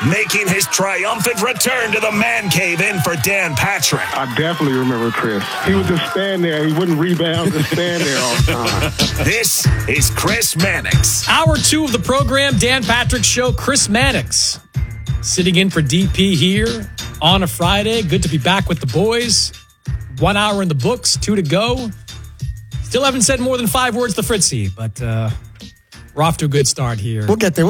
making his triumphant return to the man cave in for Dan Patrick. I definitely remember Chris. He would just stand there. He wouldn't rebound, just stand there all the time. This is Chris Mannix. Hour 2 of the program, Dan Patrick Show. Chris Mannix sitting in for DP here on a Friday. Good to be back with the boys. 1 hour in the books, 2 to go. Still haven't said more than 5 words to Fritzy, but we're off to a good start here. We'll get there.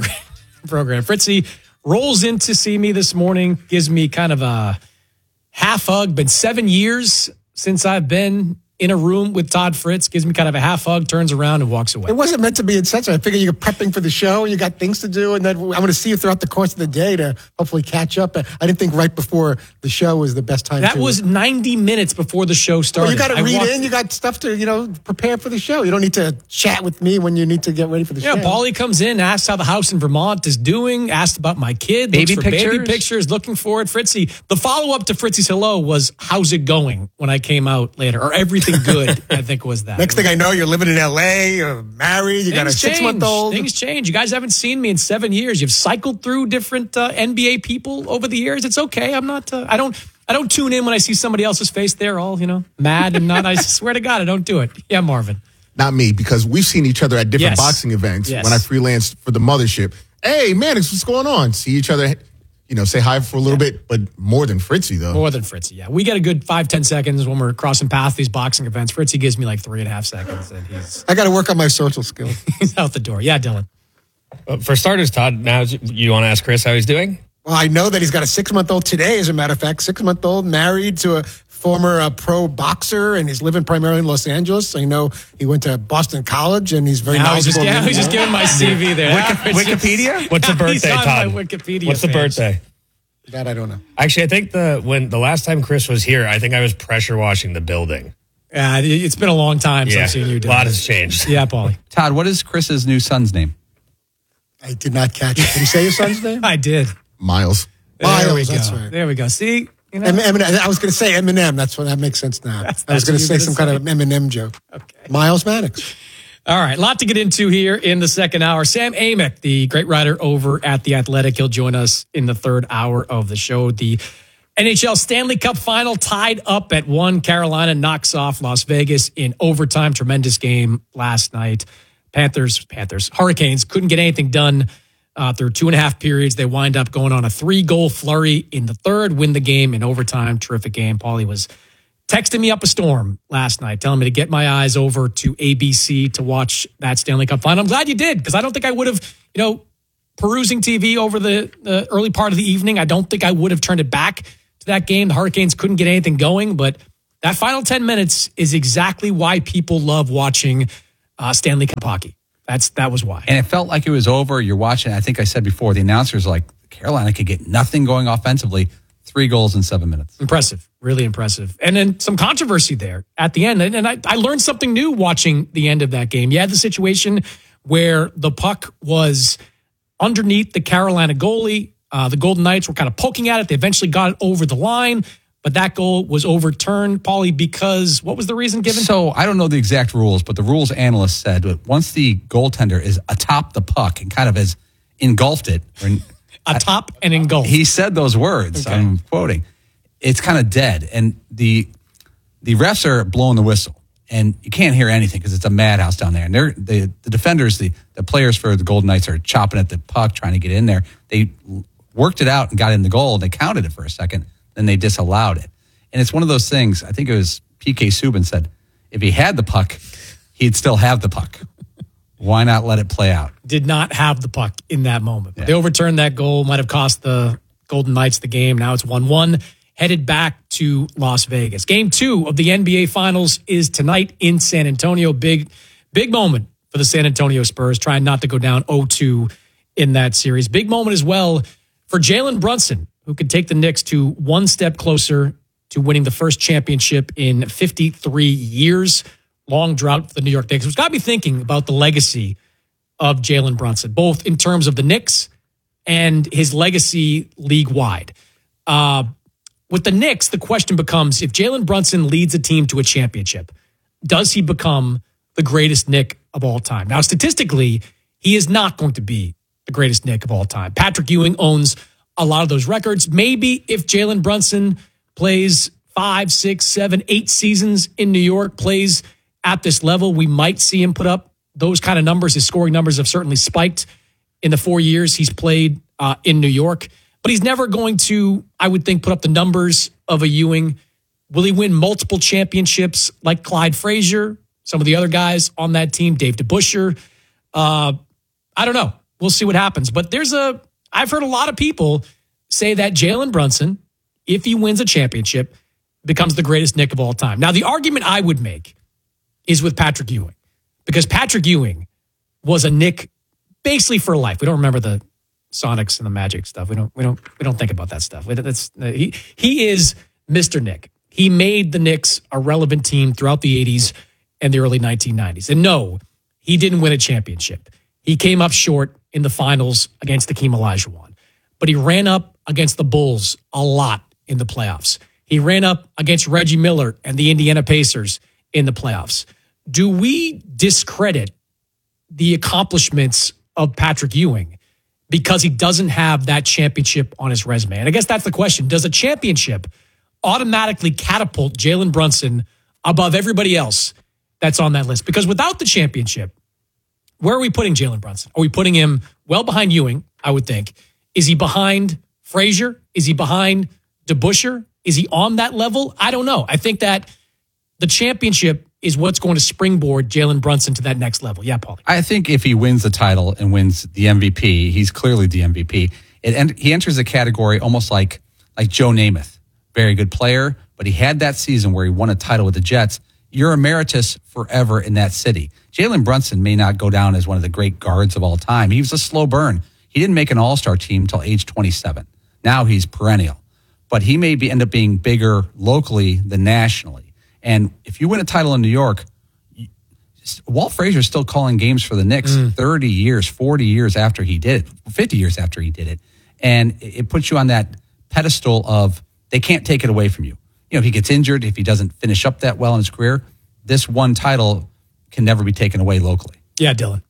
Program. Fritzy rolls in to see me this morning, gives me kind of a half hug. Been 7 years since I've been in a room with Todd Fritz, gives me kind of a half hug, turns around and walks away. It wasn't meant to be insensitive. I figured you're prepping for the show and you got things to do, and then I'm going to see you throughout the course of the day to hopefully catch up. I didn't think right before the show was the best time. That was 90 minutes before the show started. Well, you got to read in. You got stuff to, prepare for the show. You don't need to chat with me when you need to get ready for the show. Yeah, Paulie comes in, asks how the house in Vermont is doing, asked about my kid, baby pictures, looking for it. Fritzy, the follow-up to Fritzy's hello was, how's it going when I came out later? Or everything good, I think was that. Next thing I know, you're living in L.A., you're married, you got a 6-month-old. Things change. You guys haven't seen me in 7 years. You've cycled through different NBA people over the years. It's okay. I'm not, I don't tune in when I see somebody else's face there all, mad and not. I swear to God, I don't do it. Yeah, Marvin. Not me, because we've seen each other at different boxing events when I freelanced for the mothership. Hey, Mannix, what's going on? See each other, say hi for a little bit, but more than Fritzy, though. More than Fritzy, yeah. We get a good 5-10 seconds when we're crossing paths these boxing events. Fritzy gives me like 3.5 seconds. And I got to work on my social skills. He's out the door. Yeah, Dylan. For starters, Todd, now you want to ask Chris how he's doing? Well, I know that he's got a 6-month-old today, as a matter of fact. 6-month-old, married to a former pro boxer, and he's living primarily in Los Angeles. I know he went to Boston College, and he's very knowledgeable. He's just giving my CV there. Wikipedia? What's the birthday, Todd? My Wikipedia What's the birthday? That I don't know. Actually, I think when the last time Chris was here, I think I was pressure washing the building. Yeah, it's been a long time since I've seen you do. A lot has changed. Yeah, Paulie. Todd, what is Chris's new son's name? I did not catch it. Did you say your son's name? I did. Miles. Miles, that's right. There we go. See? Eminem, I was going to say Eminem. That makes sense now. I was going to say some kind of Eminem joke. Okay. Miles Mannix. All right, a lot to get into here in the second hour. Sam Amick, the great writer over at The Athletic, he'll join us in the third hour of the show. The NHL Stanley Cup Final tied up at 1. Carolina knocks off Las Vegas in overtime. Tremendous game last night. Hurricanes couldn't get anything done through 2.5 periods. They wind up going on a 3-goal flurry in the third, win the game in overtime. Terrific game. Paulie was texting me up a storm last night, telling me to get my eyes over to ABC to watch that Stanley Cup Final. I'm glad you did, because I don't think I would have, perusing TV over the early part of the evening, I don't think I would have turned it back to that game. The Hurricanes couldn't get anything going, but that final 10 minutes is exactly why people love watching Stanley Cup hockey. That was why. And it felt like it was over. You're watching, I think I said before, the announcer's like, Carolina could get nothing going offensively. 3 goals in 7 minutes. Impressive. Really impressive. And then some controversy there at the end. And I learned something new watching the end of that game. You had the situation where the puck was underneath the Carolina goalie. The Golden Knights were kind of poking at it. They eventually got it over the line. But that goal was overturned, Paulie, because what was the reason given? So I don't know the exact rules, but the rules analyst said that once the goaltender is atop the puck and kind of has engulfed it. Atop and engulfed. He said those words. Okay. I'm quoting. It's kind of dead. And the refs are blowing the whistle. And you can't hear anything because it's a madhouse down there. And the defenders, the players for the Golden Knights are chopping at the puck, trying to get in there. They worked it out and got in the goal. They counted it for a second. Then they disallowed it. And it's one of those things, I think it was P.K. Subban said, if he had the puck, he'd still have the puck. Why not let it play out? Did not have the puck in that moment. Yeah. They overturned that goal, might have cost the Golden Knights the game. Now it's 1-1, headed back to Las Vegas. Game 2 of the NBA Finals is tonight in San Antonio. Big moment for the San Antonio Spurs, trying not to go down 0-2 in that series. Big moment as well for Jalen Brunson, who could take the Knicks to one step closer to winning the first championship in 53 years. Long drought for the New York Knicks. It's got me thinking about the legacy of Jalen Brunson, both in terms of the Knicks and his legacy league-wide. With the Knicks, the question becomes, if Jalen Brunson leads a team to a championship, does he become the greatest Knick of all time? Now, statistically, he is not going to be the greatest Knick of all time. Patrick Ewing owns a lot of those records. Maybe if Jalen Brunson plays 5, 6, 7, 8 seasons in New York, plays at this level, we might see him put up those kind of numbers. His scoring numbers have certainly spiked in the 4 years he's played in New York. But he's never going to, I would think, put up the numbers of a Ewing. Will he win multiple championships like Clyde Frazier, some of the other guys on that team, Dave DeBusschere? I don't know. We'll see what happens. But I've heard a lot of people say that Jalen Brunson, if he wins a championship, becomes the greatest Knick of all time. Now, the argument I would make is with Patrick Ewing, because Patrick Ewing was a Knick basically for life. We don't remember the Sonics and the Magic stuff. We don't think about that stuff. He is Mr. Knick. He made the Knicks a relevant team throughout the 80s and the early 1990s. And no, he didn't win a championship. He came up short in the finals against Hakeem Olajuwon. But he ran up against the Bulls a lot in the playoffs. He ran up against Reggie Miller and the Indiana Pacers in the playoffs. Do we discredit the accomplishments of Patrick Ewing because he doesn't have that championship on his resume? And I guess that's the question. Does a championship automatically catapult Jalen Brunson above everybody else that's on that list? Because without the championship, where are we putting Jalen Brunson? Are we putting him well behind Ewing, I would think? Is he behind Frazier? Is he behind DeBusschere? Is he on that level? I don't know. I think that the championship is what's going to springboard Jalen Brunson to that next level. Yeah, Paulie. I think if he wins the title and wins the MVP, he's clearly the MVP. He enters the category almost like Joe Namath. Very good player, but he had that season where he won a title with the Jets. You're emeritus forever in that city. Jalen Brunson may not go down as one of the great guards of all time. He was a slow burn. He didn't make an all-star team until age 27. Now he's perennial. But he may end up being bigger locally than nationally. And if you win a title in New York, Walt Frazier's still calling games for the Knicks 30 years, 40 years after he did it, 50 years after he did it. And it puts you on that pedestal of they can't take it away from you. You know, if he gets injured, if he doesn't finish up that well in his career, this one title can never be taken away locally. Yeah, Dylan.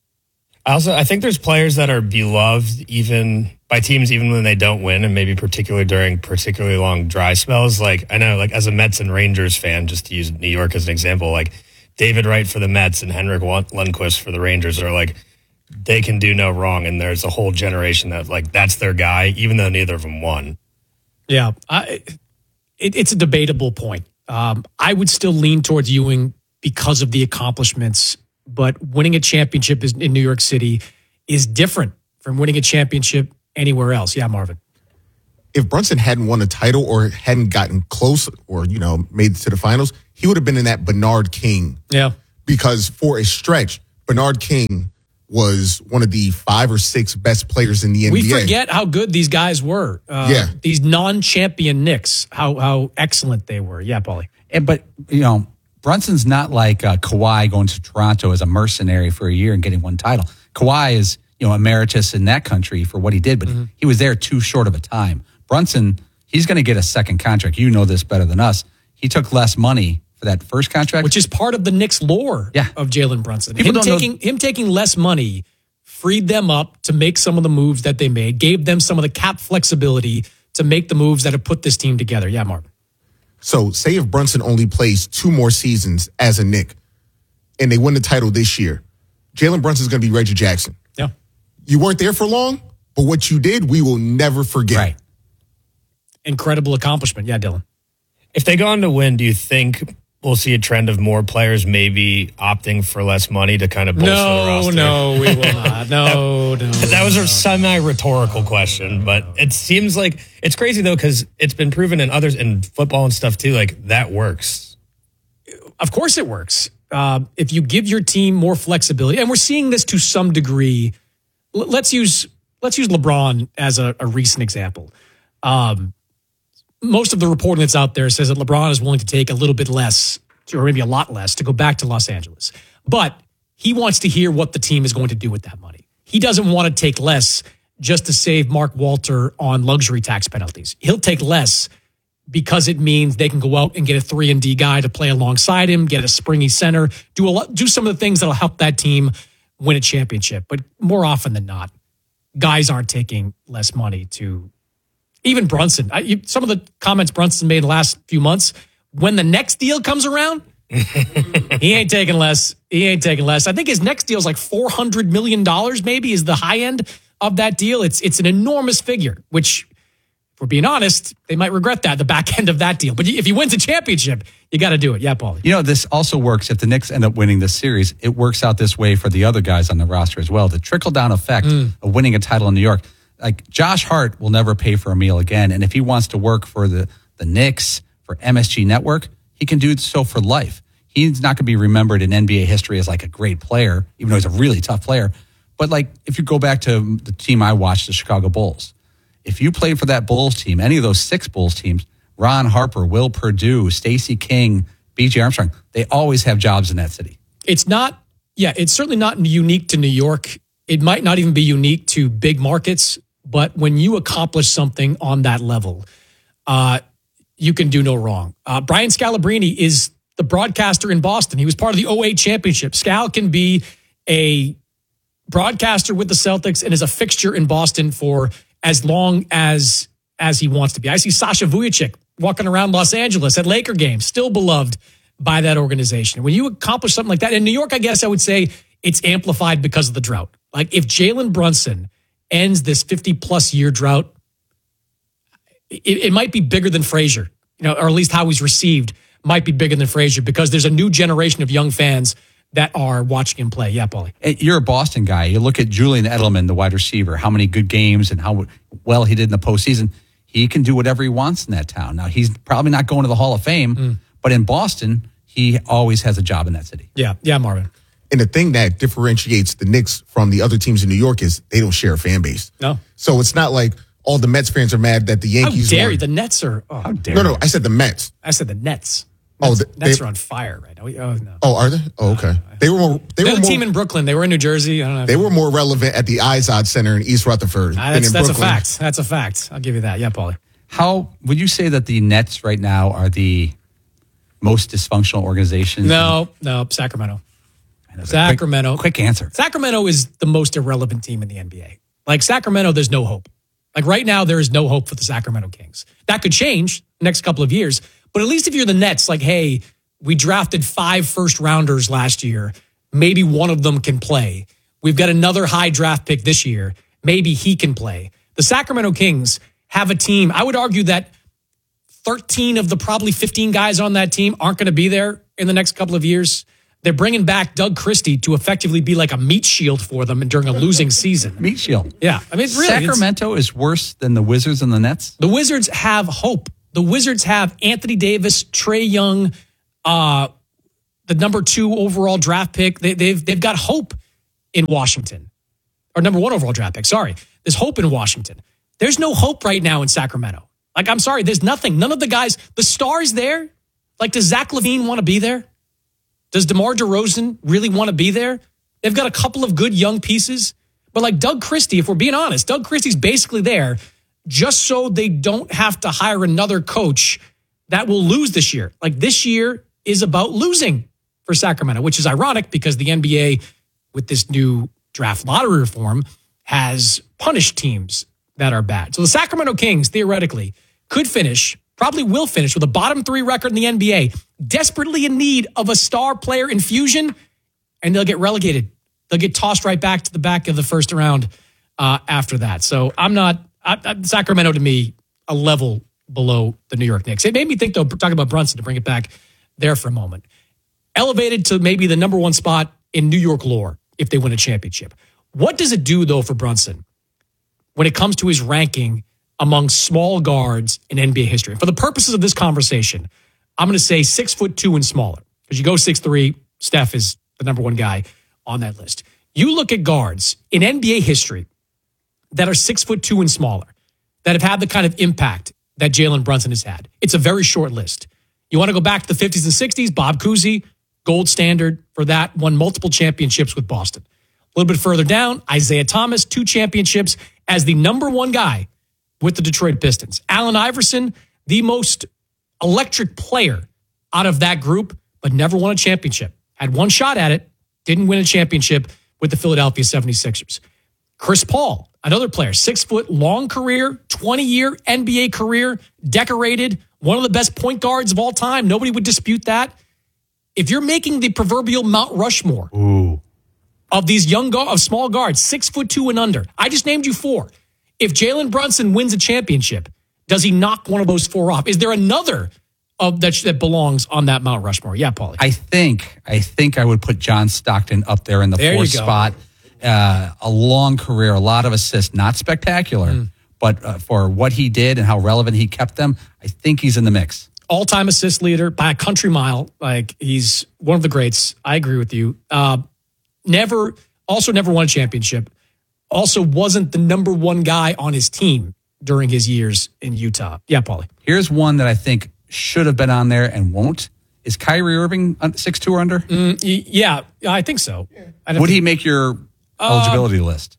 I think there's players that are beloved even by teams even when they don't win, and maybe particularly during particularly long dry spells. Like I know, like as a Mets and Rangers fan, just to use New York as an example, like David Wright for the Mets and Henrik Lundqvist for the Rangers are like they can do no wrong, and there's a whole generation that like that's their guy, even though neither of them won. Yeah, it's a debatable point. I would still lean towards Ewing because of the accomplishments. But winning a championship in New York City is different from winning a championship anywhere else. Yeah, Marvin. If Brunson hadn't won a title or hadn't gotten close or, made it to the finals, he would have been in that Bernard King. Yeah. Because for a stretch, Bernard King was one of the 5 or 6 best players in the NBA. We forget how good these guys were. These non-champion Knicks, how excellent they were. Yeah, Paulie. But, Brunson's not like Kawhi going to Toronto as a mercenary for a year and getting one title. Kawhi is, emeritus in that country for what he did, but he was there too short of a time. Brunson, he's going to get a second contract. You know this better than us. He took less money for that first contract. Which is part of the Knicks lore of Jalen Brunson. Him taking less money freed them up to make some of the moves that they made, gave them some of the cap flexibility to make the moves that have put this team together. Yeah, Marvin. So say if Brunson only plays 2 more seasons as a Knick and they win the title this year, Jalen Brunson's going to be Reggie Jackson. Yeah. You weren't there for long, but what you did, we will never forget. Right. Incredible accomplishment. Yeah, Dylan. If they go on to win, do you think we'll see a trend of more players maybe opting for less money to kind of bolster the roster? No, we will not. No. That was a semi-rhetorical question, but it seems like it's crazy though because it's been proven in others in football and stuff too. Like that works. Of course, it works. If you give your team more flexibility, and we're seeing this to some degree. Let's use LeBron as a recent example. Most of the reporting that's out there says that LeBron is willing to take a little bit less, or maybe a lot less, to go back to Los Angeles. But he wants to hear what the team is going to do with that money. He doesn't want to take less just to save Mark Walter on luxury tax penalties. He'll take less because it means they can go out and get a 3-and-D guy to play alongside him, get a springy center, do some of the things that'll help that team win a championship. But more often than not, guys aren't taking less money to even Brunson. Some of the comments Brunson made the last few months, when the next deal comes around, he ain't taking less. I think his next deal is like $400 million maybe is the high end of that deal. It's an enormous figure, which, if we're being honest, they might regret that, the back end of that deal. But if he wins a championship, you got to do it. Yeah, Paulie. This also works if the Knicks end up winning this series. It works out this way for the other guys on the roster as well. The trickle-down effect of winning a title in New York. Like, Josh Hart will never pay for a meal again. And if he wants to work for the Knicks, for MSG Network, he can do so for life. He's not going to be remembered in NBA history as like a great player, even though he's a really tough player. But like, if you go back to the team I watched, the Chicago Bulls, if you played for that Bulls team, any of those 6 Bulls teams, Ron Harper, Will Perdue, Stacey King, B.J. Armstrong, they always have jobs in that city. It's certainly not unique to New York. It might not even be unique to big markets, but when you accomplish something on that level, you can do no wrong. Brian Scalabrine is the broadcaster in Boston. He was part of the 2008 championship. Scal can be a broadcaster with the Celtics and is a fixture in Boston for as long as he wants to be. I see Sasha Vujacic walking around Los Angeles at Laker games, still beloved by that organization. When you accomplish something like that, in New York, I guess I would say it's amplified because of the drought. Like, if Jalen Brunson ends this 50-plus year drought, it might be bigger than Frazier, or at least how he's received might be bigger than Frazier, because there's a new generation of young fans that are watching him play. Yeah, Paulie. You're a Boston guy. You look at Julian Edelman, the wide receiver, how many good games and how well he did in the postseason. He can do whatever he wants in that town. Now, he's probably not going to the Hall of Fame, but in Boston, he always has a job in that city. Yeah, Marvin. And the thing that differentiates the Knicks from the other teams in New York is they don't share a fan base. No. So it's not like all the Mets fans are mad that the Yankees How dare won. you? The Nets are... How dare you? No, I said the Mets. I said the Nets. Nets are on fire right now. Oh, no. Oh, are they? Oh, okay. They're the team in Brooklyn. They were in New Jersey. I don't know. They were more relevant at the Izod Center in East Rutherford than in That's Brooklyn. a fact. That's a fact. I'll give you that. Yeah, Paulie. How would you say that the Nets right now are the most dysfunctional organization? No, Sacramento. Sacramento. Quick answer. Sacramento is the most irrelevant team in the NBA. Like, Sacramento, there's no hope. Like, right now, there is no hope for the Sacramento Kings. That could change next couple of years. But at least if you're the Nets, like, hey, we drafted 5 first-rounders last year. Maybe one of them can play. We've got another high draft pick this year. Maybe he can play. The Sacramento Kings have a team. I would argue that 13 of the probably 15 guys on that team aren't going to be there in the next couple of years. They're bringing back Doug Christie to effectively be like a meat shield for them during a losing season. Meat shield. Yeah. I mean, really, Sacramento is worse than the Wizards and the Nets? The Wizards have hope. The Wizards have Anthony Davis, Trae Young, the number 2 overall draft pick. They've got hope in Washington. Or number 1 overall draft pick, sorry. There's hope in Washington. There's no hope right now in Sacramento. Like, I'm sorry, there's nothing. None of the guys, the stars there. Like, does Zach LaVine want to be there? Does DeMar DeRozan really want to be there? They've got a couple of good young pieces. But like Doug Christie, if we're being honest, Doug Christie's basically there just so they don't have to hire another coach that will lose this year. Like, this year is about losing for Sacramento, which is ironic because the NBA, with this new draft lottery reform, has punished teams that are bad. So the Sacramento Kings, theoretically, could finish, probably will finish with a bottom 3 record in the NBA, desperately in need of a star player infusion, and they'll get relegated. They'll get tossed right back to the back of the first round after that. So Sacramento, to me, a level below the New York Knicks. It made me think, though, talking about Brunson, to bring it back there for a moment, elevated to maybe the number 1 spot in New York lore if they win a championship. What does it do, though, for Brunson when it comes to his ranking among small guards in NBA history? For the purposes of this conversation, I'm going to say 6'2" and smaller, because you go 6'3", Steph is the number 1 guy on that list. You look at guards in NBA history that are 6'2" and smaller, that have had the kind of impact that Jalen Brunson has had. It's a very short list. You want to go back to the 50s and 60s, Bob Cousy, gold standard for that, won multiple championships with Boston. A little bit further down, Isaiah Thomas, 2 championships as the number 1 guy with the Detroit Pistons. Allen Iverson, the most electric player out of that group, but never won a championship. Had 1 shot at it, didn't win a championship with the Philadelphia 76ers. Chris Paul, another player, 6 foot, long career, 20-year NBA career, decorated, one of the best point guards of all time. Nobody would dispute that. If you're making the proverbial Mount Rushmore of these of small guards, 6'2" and under, I just named you 4. If Jalen Brunson wins a championship, does he knock one of those 4 off? Is there another that belongs on that Mount Rushmore? Yeah, Paulie. I think I would put John Stockton up there in the 4th spot. A long career, a lot of assists, not spectacular, but for what he did and how relevant he kept them, I think he's in the mix. All-time assist leader by a country mile. Like, he's one of the greats. I agree with you. Never won a championship. Also wasn't the number one guy on his team during his years in Utah. Yeah, Paulie. Here's one that I think should have been on there and won't. Is Kyrie Irving 6'2" or under? Yeah, I think so. Would he make your eligibility list?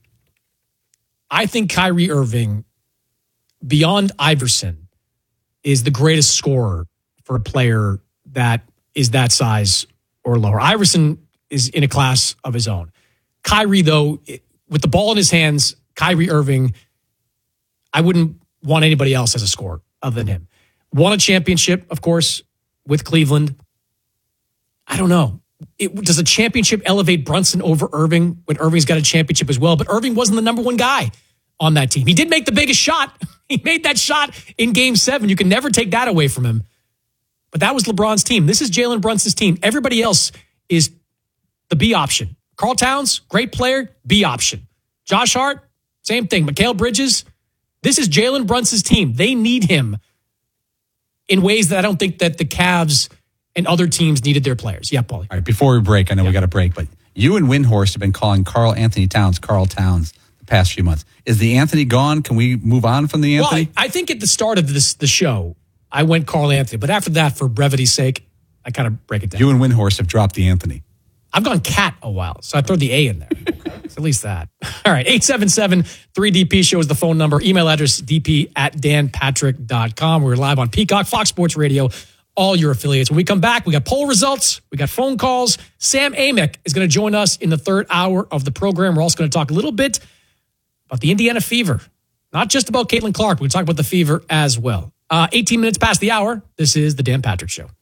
I think Kyrie Irving, beyond Iverson, is the greatest scorer for a player that is that size or lower. Iverson is in a class of his own. Kyrie, though, with the ball in his hands, Kyrie Irving, I wouldn't want anybody else as a scorer other than him. Won a championship, of course, with Cleveland. I don't know. Does a championship elevate Brunson over Irving when Irving's got a championship as well? But Irving wasn't the number one guy on that team. He did make the biggest shot. He made that shot in Game 7. You can never take that away from him. But that was LeBron's team. This is Jalen Brunson's team. Everybody else is the B option. Karl Towns, great player, B option. Josh Hart, same thing. Mikal Bridges, this is Jalen Brunson's team. They need him in ways that I don't think that the Cavs and other teams needed their players. Yeah, Paulie. All right, before we break, I know we got to break, but you and Windhorst have been calling Karl Anthony Towns Karl Towns the past few months. Is the Anthony gone? Can we move on from the Anthony? Well, I think at the start of the show, I went Karl Anthony, but after that, for brevity's sake, I kind of break it down. You and Windhorst have dropped the Anthony. I've gone Cat a while, so I throw the A in there. It's at least that. All right, 877-3DP show is the phone number. Email address dp@danpatrick.com. We're live on Peacock, Fox Sports Radio, all your affiliates. When we come back, we got poll results, we got phone calls. Sam Amick is going to join us in the third hour of the program. We're also going to talk a little bit about the Indiana Fever. Not just about Caitlin Clark. We're going to talk about the Fever as well. 18 minutes past the hour. This is the Dan Patrick Show.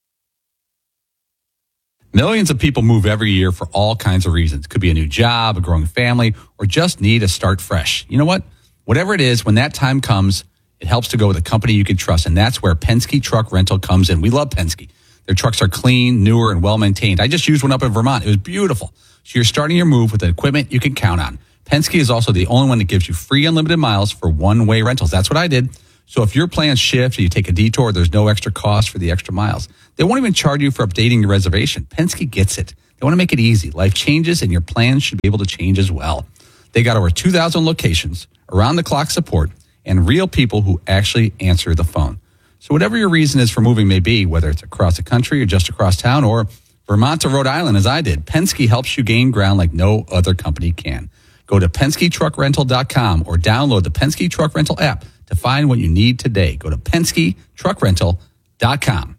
Millions of people move every year for all kinds of reasons. Could be a new job, a growing family, or just need a start fresh. You know what? Whatever it is, when that time comes, it helps to go with a company you can trust, and that's where Penske Truck Rental comes in. We love Penske. Their trucks are clean, newer, and well-maintained. I just used one up in Vermont. It was beautiful. So you're starting your move with the equipment you can count on. Penske is also the only one that gives you free unlimited miles for one-way rentals. That's what I did. So if your plans shift or you take a detour, there's no extra cost for the extra miles. They won't even charge you for updating your reservation. Penske gets it. They want to make it easy. Life changes and your plans should be able to change as well. They got over 2,000 locations, around-the-clock support, and real people who actually answer the phone. So whatever your reason is for moving may be, whether it's across the country or just across town or Vermont to Rhode Island as I did, Penske helps you gain ground like no other company can. Go to PenskeTruckRental.com or download the Penske Truck Rental app to find what you need today. Go to PenskeTruckRental.com.